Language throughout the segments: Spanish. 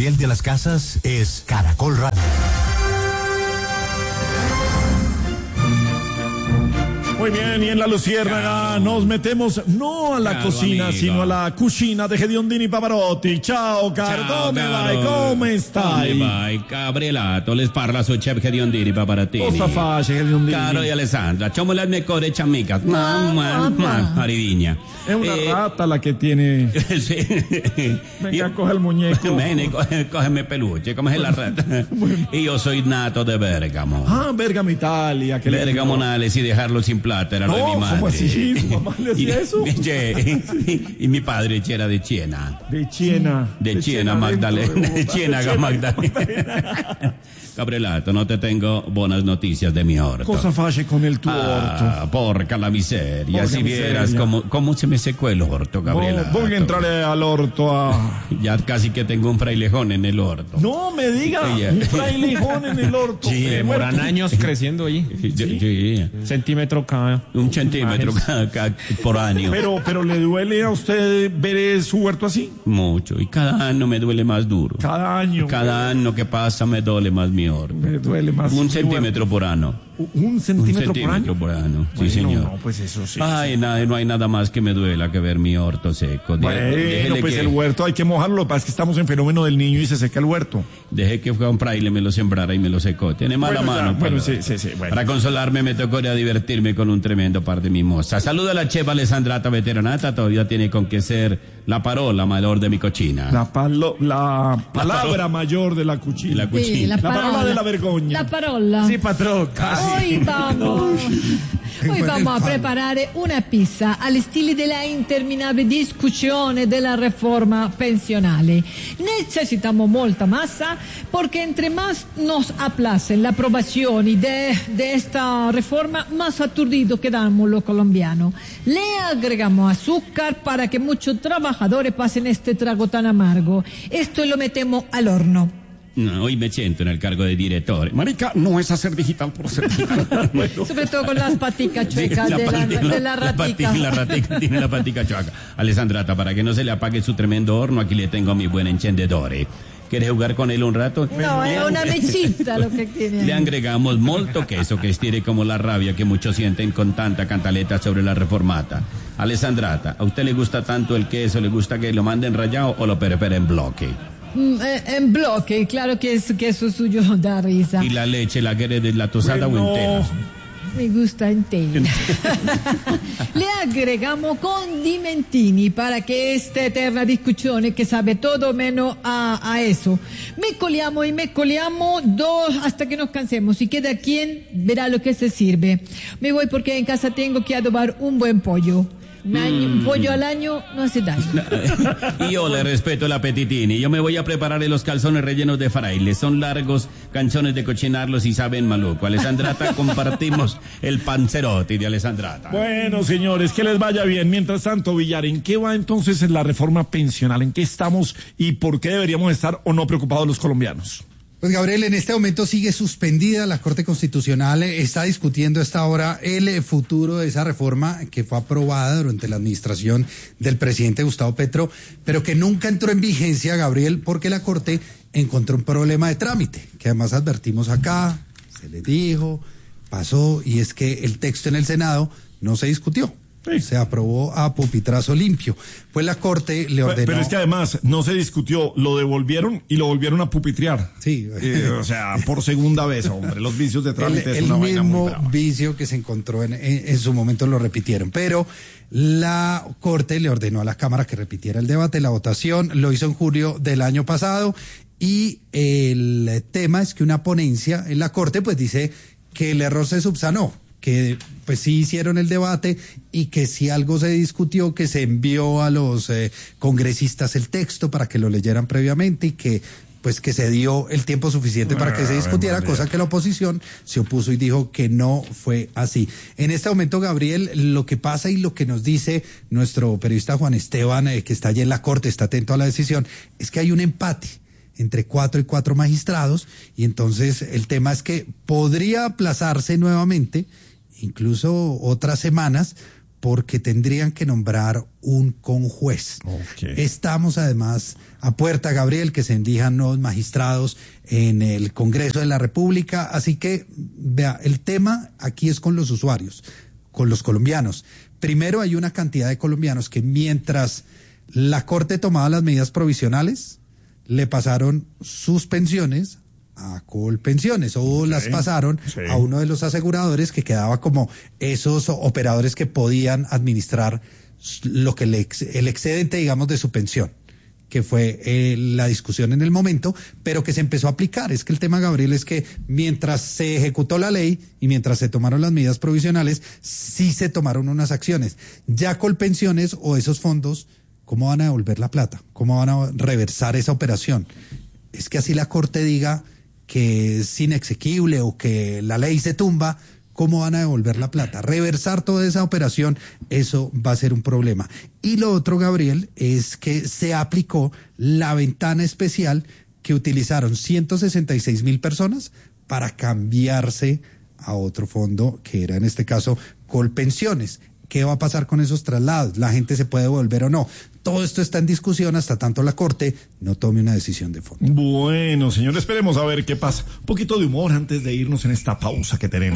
Gabriel de las Casas es Caracol Radio. Muy bien, y en La Luciérnaga nos metemos no a la cocina, amigo, sino a la cucina de Gediondini Pavarotti. Ciao, caro, come vai, come stai? Come vai? Gabrielato, les parla su chef Gediondini Pavarottini. Cosa face, Gediondini? Caro y Alessandra, somos las mejores amigas. Marivigna. Es una rata la que tiene. Sí. Venga, coge el muñeco. Bene, cógeme peluche, come es la rata. Y yo soy nato de Bergamo. Ah, Bergamo, Italia. Que Bergamonales y dejarlo sin plata era lo de mi madre. ¿Cómo así? ¿Su mamá le hacía eso? Y mi padre era de Siena. De Siena. De Siena, Magdalena. De Ciénaga, Magdalena. Gabrielato, no te tengo buenas noticias de mi orto. Cosa face con el tuo orto? Porca la miseria. Porca si vieras cómo se me secó el orto, Gabrielato. Voy a entrar al orto a... Ya casi que tengo un frailejón en el orto. No me diga, un frailejón en el orto. Sí, demoran años creciendo ahí. Sí. Centímetro cada. Un centímetro cada por año. Pero ¿le duele a usted ver su huerto así? Mucho. Y cada año me duele más duro. Cada año. Cada año que pasa me duele más mi orto. Me duele más. Un centímetro por año. ¿Un centímetro por año? Sí, señor. No, pues eso sí. Ay, no hay nada más que me duela que ver mi orto seco. Bueno, pues el huerto hay que mojarlo. Lo que pasa es que estamos en fenómeno del niño y se seca el huerto. Dejé que fue a un fraile, me lo sembrara y me lo secó. Tiene mala mano. Bueno. Para consolarme me tocó ir a divertirme con un tremendo par de mimosas. Saluda a la chef Alessandrata veteranata, todavía tiene con qué ser la parola mayor de mi cocina. La palabra mayor de la cucina. La cucina. Sí, la parola de la vergogna. La parola. Sí, patrón. Hoy vamos a preparar una pizza al estilo de la interminable discusión de la reforma pensional. Necesitamos molta masa porque entre más nos aplacen la aprobación de esta reforma, más aturdidos quedamos los colombianos. Le agregamos azúcar para que muchos trabajadores pasen este trago tan amargo. Esto lo metemos al horno. No, hoy me siento en el cargo de director. Marica, no es hacer digital por ser digital. Sobre todo con las paticas chuecas de la ratica. La ratica tiene la patica chueca. Alessandrata, para que no se le apague su tremendo horno, aquí le tengo a mi buen encendedor. ¿Quieres jugar con él un rato? No, es una mechita lo que tiene. Le agregamos molto queso que estire como la rabia que muchos sienten con tanta cantaleta sobre la reformata. Alessandrata, ¿a usted le gusta tanto el queso? ¿Le gusta que lo manden rallado o lo prepare en bloque? En bloque, claro que eso suyo da risa. ¿Y la leche la quiere deslactosada o entera? Me gusta entera. Le agregamos condimentini para que esta eterna discusión que sabe todo menos a eso. Mezcoliamo dos hasta que nos cansemos. Si queda quien verá lo que se sirve. Me voy porque en casa tengo que adobar un buen pollo. Un pollo al año no hace daño. Y yo le respeto el apetitini. Yo me voy a preparar los calzones rellenos de fraile. Son largos, canciones de cochinarlos y saben maluco. Alessandrata, compartimos el panzerotti de Alessandrata. Bueno, señores, que les vaya bien. Mientras tanto, Villar, ¿en qué va entonces la reforma pensional? ¿En qué estamos y por qué deberíamos estar o no preocupados los colombianos? Pues Gabriel, en este momento sigue suspendida la Corte Constitucional, está discutiendo a esta hora el futuro de esa reforma que fue aprobada durante la administración del presidente Gustavo Petro, pero que nunca entró en vigencia, Gabriel, porque la Corte encontró un problema de trámite, que además advertimos acá, se les dijo, pasó, y es que el texto en el Senado no se discutió. Sí. Se aprobó a pupitrazo limpio. Pues la Corte le ordenó... Pero es que además no se discutió, lo devolvieron y lo volvieron a pupitrear. Sí. O sea, por segunda vez, hombre, los vicios de trámite es una vaina muy brava. El mismo vicio que se encontró en su momento lo repitieron, pero la Corte le ordenó a la Cámara que repitiera el debate, la votación, lo hizo en julio del año pasado, y el tema es que una ponencia en la Corte pues dice que el error se subsanó, que pues sí hicieron el debate y que si algo se discutió, que se envió a los congresistas el texto para que lo leyeran previamente y que pues que se dio el tiempo suficiente para que se discutiera, cosa que la oposición se opuso y dijo que no fue así. En este momento, Gabriel, lo que pasa y lo que nos dice nuestro periodista Juan Esteban, que está allí en la Corte, está atento a la decisión, es que hay un empate entre 4 y 4 magistrados, y entonces el tema es que podría aplazarse nuevamente, incluso otras semanas, porque tendrían que nombrar un conjuez. Okay. Estamos además a puerta, Gabriel, que se elijan nuevos magistrados en el Congreso de la República, así que, vea, el tema aquí es con los usuarios, con los colombianos. Primero, hay una cantidad de colombianos que mientras la Corte tomaba las medidas provisionales, le pasaron sus pensiones a Colpensiones o las pasaron a uno de los aseguradores que quedaba como esos operadores que podían administrar lo que el excedente, digamos, de su pensión, que fue la discusión en el momento, pero que se empezó a aplicar. Es que el tema, Gabriel, es que mientras se ejecutó la ley y mientras se tomaron las medidas provisionales, sí se tomaron unas acciones. Ya Colpensiones o esos fondos, ¿cómo van a devolver la plata? ¿Cómo van a reversar esa operación? Es que así la Corte diga que es inexequible o que la ley se tumba, ¿cómo van a devolver la plata? Reversar toda esa operación, eso va a ser un problema. Y lo otro, Gabriel, es que se aplicó la ventana especial que utilizaron 166,000 personas para cambiarse a otro fondo, que era en este caso Colpensiones. ¿Qué va a pasar con esos traslados? ¿La gente se puede devolver o no? Todo esto está en discusión hasta tanto la Corte no tome una decisión de fondo. Bueno, señor, esperemos a ver qué pasa. Un poquito de humor antes de irnos en esta pausa que tenemos.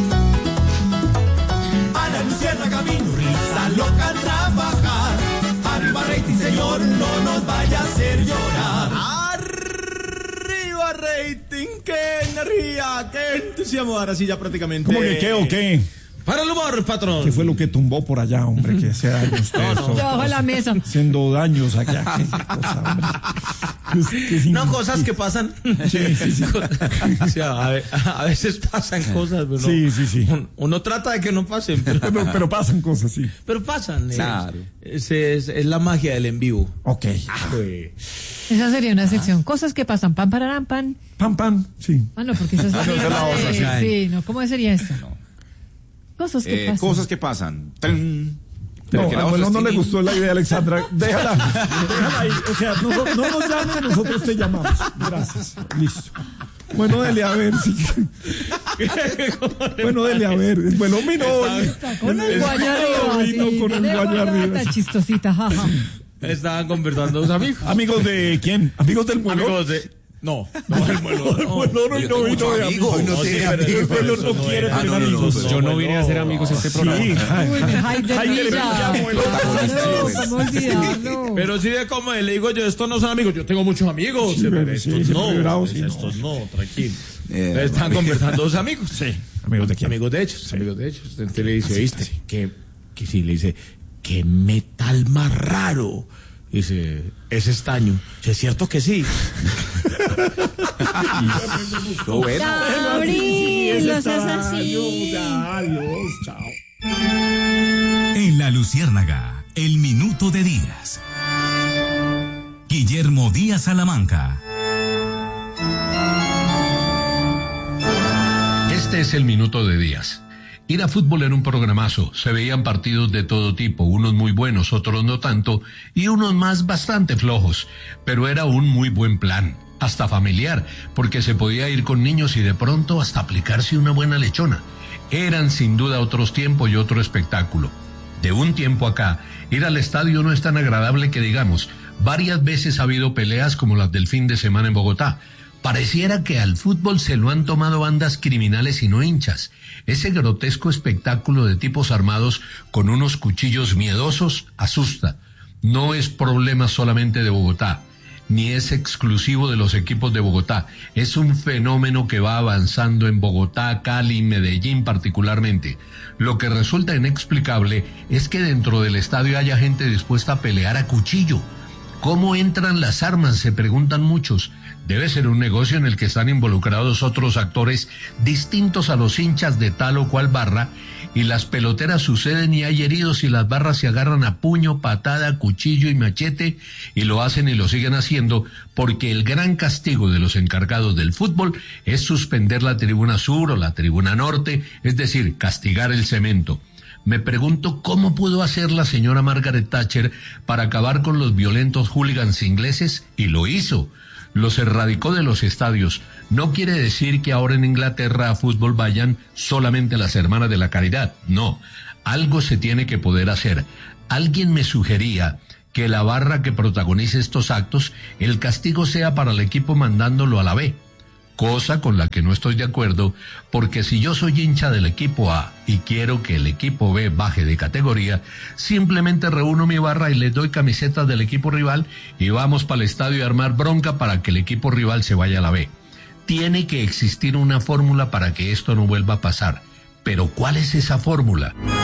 Ana Luciérnaga vino, risa loca a trabajar. Arriba rating, señor, no nos vaya a hacer llorar. Arriba rating, que energía, qué entusiasmo. Ahora sí ya prácticamente. ¿Cómo que qué o qué? Para el humor, patrón. ¿Qué fue lo que tumbó por allá, hombre? Que hace años usted Debajo de la mesa. haciendo daños allá. ¿Qué cosa, hombre? No, cosas que pasan. Sí. O sea, a veces pasan cosas, pero Sí. Uno trata de que no pasen, Pero pasan cosas, sí. pero pasan. Claro. Es la magia del en vivo. Ok. Esa sería una sección. Cosas que pasan. Pan, pararán, pan. Pan, sí. Ah, no, porque esa es la esa es la otra, misma de... Sí, no, ¿cómo sería eso? Cosas que pasan. Cosas que pasan. No, bueno, no le gustó la idea, Alexandra. Déjala ahí. O sea, no nos llamen, nosotros te llamamos. Gracias. Listo. Bueno, dele a ver. Sí. Bueno, dele a ver. Bueno, mi novio. Con el guayo arriba. Vino con el guayo arriba. Está chistosita, jaja. Estaban conversando dos amigos. ¿Amigos de quién? ¿Amigos del muelo? Amigos de... No, el muelo. El muelo no vino de amigos. No tiene amigos. El muelo no quiere tener amigos. Yo no vine a ser amigos en este programa. Sí, Haider Villa. ¿Cómo olvidarlo? Pero sí de cómo le digo yo, estos no son amigos, yo tengo muchos amigos. Sí, pero sí, estos sí, no, bravo, sí, estos no, tranquilo. Están conversando dos amigos. Sí. ¿Amigos de quién? Amigos de ellos, amigos de ellos. Entonces le dice, ¿viste? Que sí, le dice, qué metal más raro. Dice, es estaño. ¿Es cierto que sí? Gabriel, no seas así. Adiós, chao. En La Luciérnaga, el minuto de Díaz. Guillermo Díaz Salamanca. Este es el minuto de Díaz. Ir a fútbol era un programazo, se veían partidos de todo tipo, unos muy buenos, otros no tanto, y unos más bastante flojos, pero era un muy buen plan, hasta familiar, porque se podía ir con niños y de pronto hasta aplicarse una buena lechona. Eran sin duda otros tiempos y otro espectáculo. De un tiempo acá, ir al estadio no es tan agradable que digamos, varias veces ha habido peleas como las del fin de semana en Bogotá. Pareciera que al fútbol se lo han tomado bandas criminales y no hinchas. Ese grotesco espectáculo de tipos armados con unos cuchillos miedosos asusta. No es problema solamente de Bogotá, ni es exclusivo de los equipos de Bogotá. Es un fenómeno que va avanzando en Bogotá, Cali y Medellín particularmente. Lo que resulta inexplicable es que dentro del estadio haya gente dispuesta a pelear a cuchillo. ¿Cómo entran las armas?, se preguntan muchos. Debe ser un negocio en el que están involucrados otros actores distintos a los hinchas de tal o cual barra, y las peloteras suceden y hay heridos y las barras se agarran a puño, patada, cuchillo y machete, y lo hacen y lo siguen haciendo porque el gran castigo de los encargados del fútbol es suspender la tribuna sur o la tribuna norte, es decir, castigar el cemento. Me pregunto cómo pudo hacer la señora Margaret Thatcher para acabar con los violentos hooligans ingleses, y lo hizo. Los erradicó de los estadios. No quiere decir que ahora en Inglaterra a fútbol vayan solamente las hermanas de la caridad, no. Algo se tiene que poder hacer. Alguien me sugería que la barra que protagonice estos actos, el castigo sea para el equipo mandándolo a la B. Cosa con la que no estoy de acuerdo, porque si yo soy hincha del equipo A y quiero que el equipo B baje de categoría, simplemente reúno mi barra y les doy camisetas del equipo rival y vamos para el estadio a armar bronca para que el equipo rival se vaya a la B. Tiene que existir una fórmula para que esto no vuelva a pasar. Pero ¿cuál es esa fórmula?